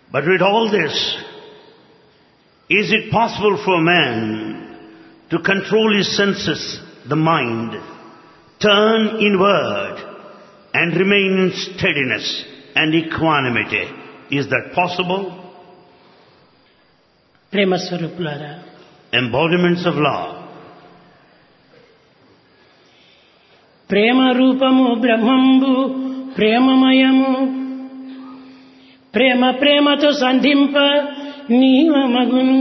But with all this, is it possible for man to control his senses, the mind, turn inward and remain in steadiness and equanimity? Is that possible? ప్రేమ స్వరూపులారా, Embodiments of love. ప్రేమ రూపము బ్రహ్మంబు ప్రేమమయము, ప్రేమ ప్రేమతో సంధింప నీవమగును.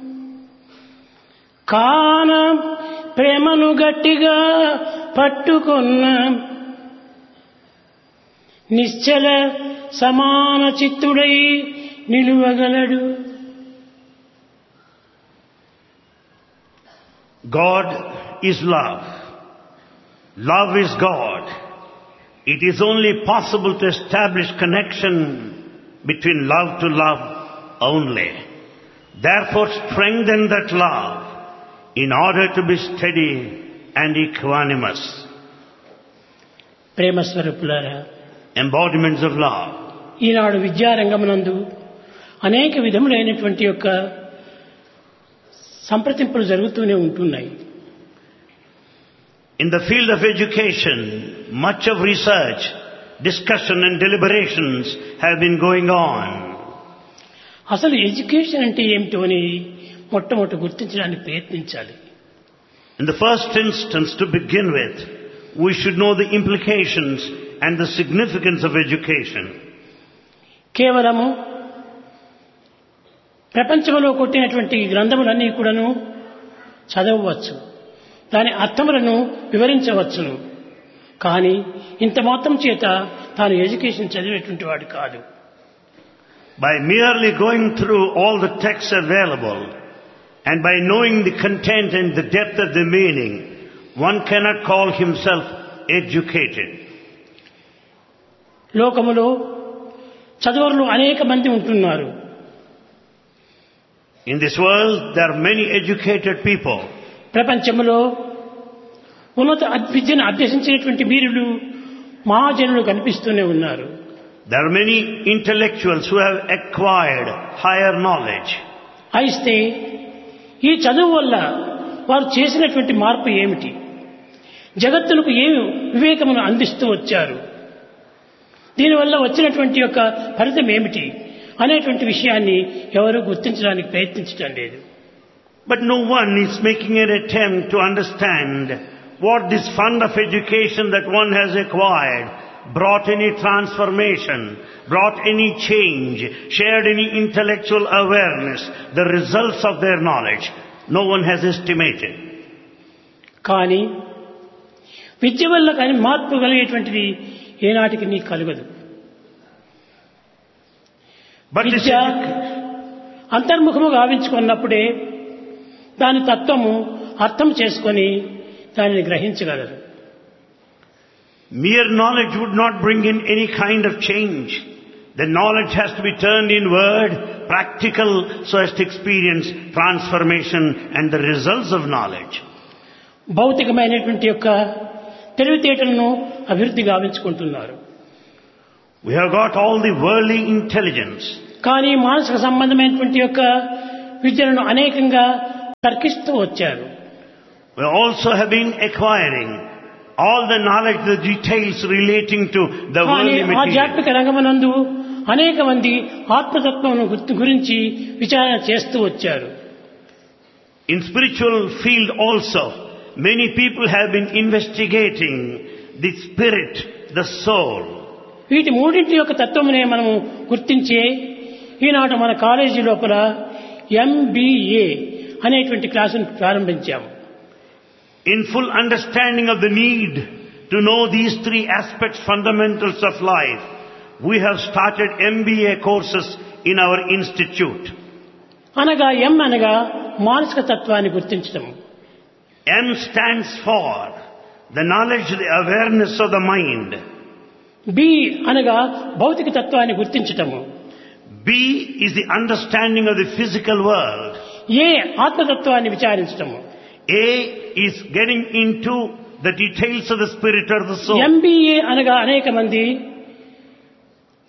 కాన ప్రేమను గట్టిగా పట్టుకొన్న నిశ్చల సమాన చిత్తుడై నిలువగలడు. God is love. Love is God. It is only possible to establish connection between love to love only. Therefore, strengthen that love in order to be steady and equanimous. ప్రేమ స్వరూపులారా, Embodiments of love. ఈనాడు విద్యారంగమునందు అనేక విధములైనటువంటి యొక్క సంప్రదింపులు జరుగుతూనే ఉంటున్నాయి. In the field of education, much of research, discussion and deliberations have been going on. అసలు education అంటే ఏమిటో అని మొట్టమొదటి గుర్తించడానికి ప్రయత్నించాలి. In the first instance, to begin with, we should know the implications and the significance of education. కేవలము ప్రపంచంలో కొట్టినటువంటి గ్రంథములన్నీ కూడాను చదవవచ్చు, దాని అర్థములను వివరించవచ్చును. కానీ ఇంత మాత్రం చేత తాను ఎడ్యుకేషన్ చదివేటువంటి వాడు కాదు. By merely going through all the texts available and by knowing the content and the depth of the meaning, one cannot call himself educated. లోకములో చదువులు అనేక మంది ఉంటున్నారు. In this world, there are many educated people. ప్రపంచంలో ఉన్నత విద్యను అభ్యసించినటువంటి వీరులు మహాజనులు కనిపిస్తూనే ఉన్నారు. There are many intellectuals who have acquired higher knowledge. అయితే ఈ చదువు వల్ల వారు చేసినటువంటి మార్పు ఏమిటి, జగత్తులకు ఏమి వివేకమును అందిస్తూ వచ్చారు, దీనివల్ల వచ్చినటువంటి యొక్క ఫలితం ఏమిటి అనేటువంటి విషయాన్ని ఎవరూ గుర్తించడానికి ప్రయత్నించడం లేదు. But no one is making an attempt to understand what this fund of education that one has acquired brought any transformation, brought any change, shared any intellectual awareness, the results of their knowledge. No one has estimated. కానీ విద్య వల్ల కానీ మార్పు కలిగేటువంటిది ఏనాటికి నీకు కలగదు. విద్య అంతర్ముఖము గావించుకున్నప్పుడే దాని తత్వము అర్థం చేసుకొని దానిని గ్రహించగలరు. Mere knowledge would not bring in any kind of change. The knowledge has to be turned inward, practical, so as to experience transformation and the results of knowledge. భౌతికమైనటువంటి యొక్క తెలివితేటలను అభివృద్ధి గావించుకుంటున్నారు. We have got all the worldly intelligence. కానీ మానసిక సంబంధమైనటువంటి యొక్క విద్యలను అనేకంగా తర్కిస్తూ వచ్చారు. We also have been acquiring all the knowledge, the details relating to the worldly material. ఆధ్యాత్మిక రంగమునందు అనేక మంది ఆత్మతత్వమును గురించి విచారణ చేస్తూ వచ్చారు. In spiritual field also, many people have been investigating the spirit, the soul. వీటి మూడింటి యొక్క తత్వమునే మనము గుర్తించే ఈనాడు మన కాలేజీ లోపల MBA అనేటువంటి క్లాసును ప్రారంభించాము. In full understanding of the need to know these three aspects, fundamentals of life, we have started MBA courses in our institute. అనగా M అనగా మానసిక తత్వాన్ని గుర్తించడం. M stands for the knowledge, the awareness of the mind. B అనగా భౌతిక తత్వాన్ని గుర్తించటము. B is the understanding of the physical world. A ఆత్మతత్వాన్ని విచారించటము. A is getting into the details of the spirit or the soul. MBA అనగా అనేక మంది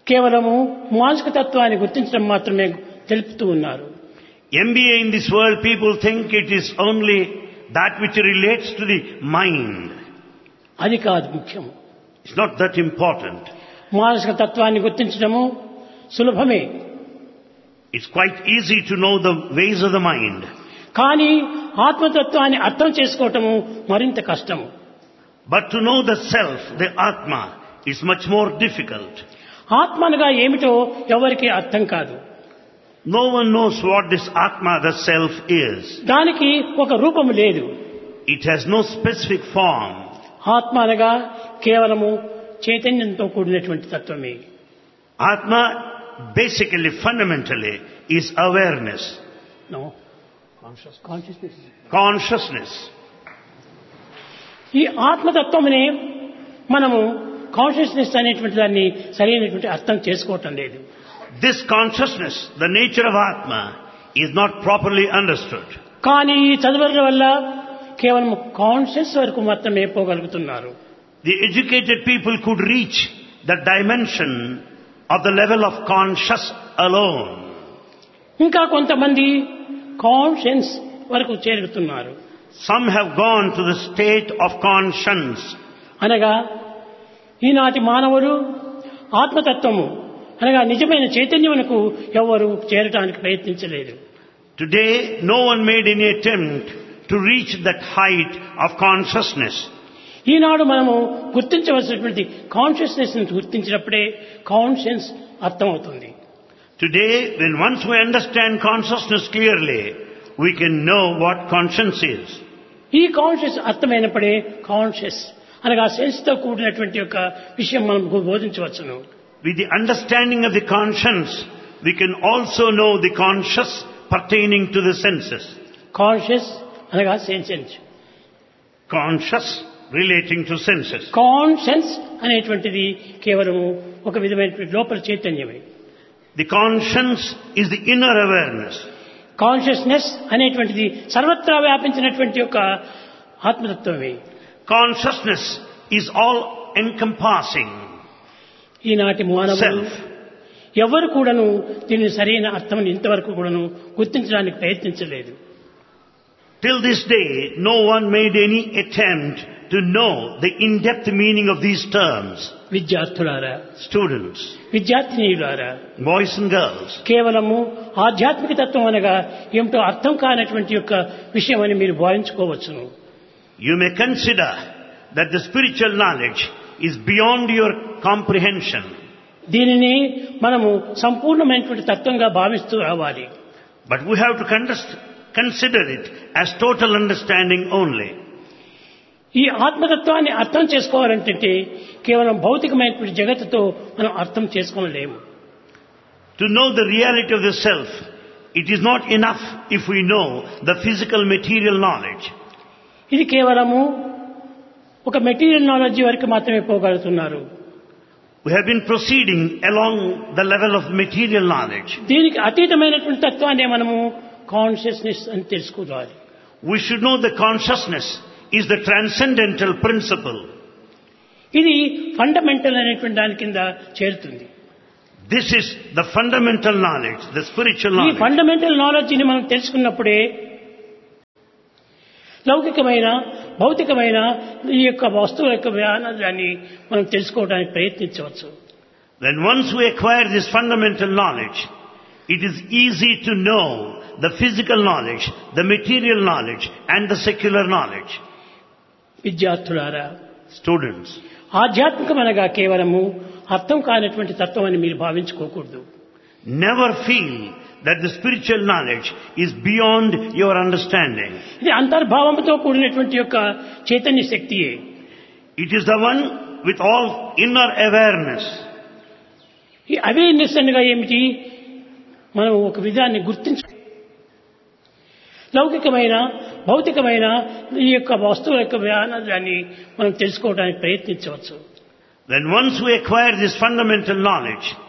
కేవలము మానసిక తత్వాన్ని గుర్తించడం మాత్రమే తెలుపుతూ ఉన్నారు. MBA in this world, people think it is only that which relates to the mind. అది కాదు ముఖ్యం. It's not that important. మానసిక తత్వాన్ని గుర్తించడము సులభమే. It's quite easy to know the ways of the mind. కానీ ఆత్మతత్వాన్ని అర్థం చేసుకోవటము మరింత కష్టము. But to know the self, the Atma, is much more difficult. ఆత్మ అనగా ఏమిటో ఎవరికీ అర్థం కాదు. No one knows what this Atma, the self, is. దానికి ఒక రూపము లేదు. It has no specific form. ఆత్మ అనగా కేవలము చైతన్యంతో కూడినటువంటి తత్వమే. Atma, basically, fundamentally, is awareness. No. Consciousness. ఈ ఆత్మతత్వమునే మనము కాన్షియస్నెస్ అనేటువంటి దాన్ని సరైనటువంటి అర్థం చేసుకోవటం లేదు. This consciousness, the nature of Atma, is not properly understood. కానీ ఈ చదువుల వల్ల కేవలం కాన్షియస్ వరకు మాత్రమే పోగలుగుతున్నారు. The educated people could reach the dimension of the level of conscious alone. ఇంకా కొంతమంది కాన్షియన్స్ వరకు చేరుతున్నారు. Some have gone to the state of conscience. అనగా ఈనాటి మానవులు ఆత్మతత్వము అనగా నిజమైన చైతన్యమునకు ఎవరు చేరడానికి ప్రయత్నించలేదు. Today, no one made any attempt to reach that height of consciousness. ఈనాడు మనము గుర్తించవలసినటువంటి కాన్షియస్నెస్ ని గుర్తించినప్పుడే కాన్షియన్స్ అర్థమవుతుంది. Today, when once we understand consciousness clearly, we can know what conscience is. ఈ కాన్షియస్ అర్థమైనప్పుడే కాన్షియస్ అనగా సెన్స్ తో కూడినటువంటి యొక్క విషయం మనం బోధించవచ్చును. With the understanding of the conscience, we can also know the conscious pertaining to the senses. Conscious అనగా sense, Conscious relating to senses. Conscience అనేటువంటిది కేవలము ఒక విధమైనటువంటి లోపల చైతన్యమే. The conscience is the inner awareness. Consciousness అనేటువంటిది సర్వత్రా వ్యాపించినటువంటి యొక్క ఆత్మతత్వమే. Consciousness is all encompassing. ఈనాటి మానవులు Self. ఎవరు కూడాను దీనిని సరైన అర్థం ఇంతవరకు కూడాను గుర్తించడానికి ప్రయత్నించలేదు. Till this day, no one made any attempt to know the in-depth meaning of these terms. విద్యార్థులారా, Students, విద్యార్థినీయులారా, boys and girls, కేవలము ఆధ్యాత్మిక తత్వం అనగా ఏమిటో అర్థం కానటువంటి యొక్క విషయం అని మీరు భావించుకోవచ్చును. you may consider that the spiritual knowledge is beyond your comprehension. దీనిని మనము సంపూర్ణమైనటువంటి తత్వంగా భావిస్తూ రావాలి. But we have to consider it as total understanding only. ఈ ఆత్మతత్వాన్ని అర్థం చేసుకోవాలంటే కేవలం భౌతికమైనటువంటి జగత్తుతో మనం అర్థం చేసుకోలేము. To know the reality of the self, it is not enough if we know the physical material knowledge. ఇది కేవలము ఒక మెటీరియల్ నాలెడ్జ్ వరకు మాత్రమే పోగలుగుతున్నారు. We have been proceeding along the level of material knowledge. దీనికి అతీతమైనటువంటి తత్వాన్ని మనము కాన్షియస్నెస్ అని తెలుసుకోవాలి. We should know the consciousness is the transcendental principle. ఇది ఫండమెంటల్ అనేటువంటి దాని కింద చేరుతుంది. This is the fundamental knowledge, the spiritual ఈ knowledge. ఫండమెంటల్ నాలెడ్జిని మనం తెలుసుకున్నప్పుడే లౌకికమైన భౌతికమైన ఈ యొక్క వస్తువుల యొక్క వ్యానాన్ని మనం తెలుసుకోవడానికి ప్రయత్నించవచ్చు. When once we acquire this fundamental knowledge, it is easy to know the physical knowledge, the material knowledge and the secular knowledge. విద్యార్థులారా, Students, ఆధ్యాత్మికమనగా కేవలము అర్థం కానటువంటి తత్వం అని మీరు భావించుకోకూడదు. never feel that the spiritual knowledge is beyond your understanding. ఇది అంతర్భావంతో కూడినటువంటి యొక్క Chaitanya శక్తియే. It is the one with all inner awareness. ఈ అవేర్నెస్ అనగా ఏమిటి? మనం ఒక విధాన్ని గుర్తించ లౌకికమైన భౌతికమైన ఈ యొక్క వస్తువుల యొక్క వ్యానాన్ని మనం తెలుసుకోవడానికి ప్రయత్నించవచ్చు. When once we acquire this fundamental knowledge,